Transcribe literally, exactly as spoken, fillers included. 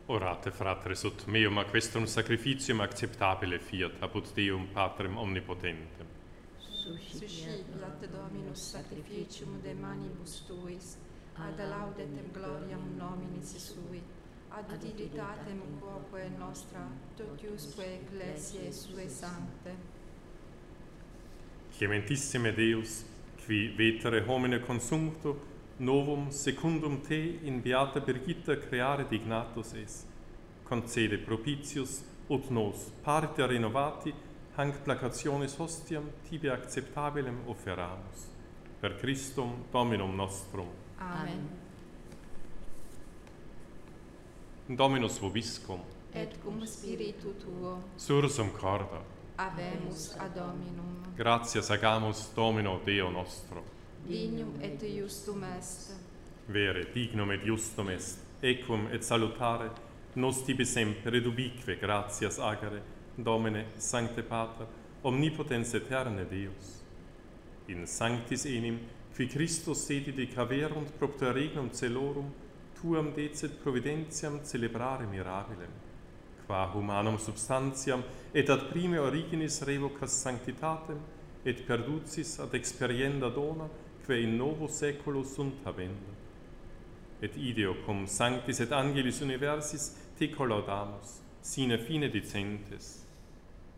Orate, fratres, ut meum a questum sacrificium acceptabile fiat, apud Deum Patrem omnipotentem. Suscipiat Dominus sacrificium de manibus tuis, ad laudetem gloriam nominis sui, ad utilitatem quoque nostra, totiusque ecclesiae sue sancte. Clementissime Deus, qui vetere homine consumpto, novum secundum te in beata Birgitta creare dignatus es. Concede propitius, ut nos, pariter renovati, hanc placationis hostiam tibi acceptabilem offeramus. Per Christum Dominum nostrum. Amen. Dominus vobiscum. Et cum spiritu tuo, Sursum corda. habemus ad Dominum. Gratias agamus Domino Deo nostro. Dignum et justum est. Vere, dignum et justum est, equum et salutare, nos tibi semper et ubique gratias agere, Domine, Sancte Pater, omnipotens aeterne Deus. In sanctis enim, qui Christus sedit caverunt propter regnum celorum, tuam decet providentiam celebrare mirabilem, qua humanum substantiam et ad prime originis revocas sanctitatem, et perducis ad experienda dona, que in novo saeculo sunt habenda. Et ideo cum sanctis et angelis universis te collaudamus, sine fine dicentes.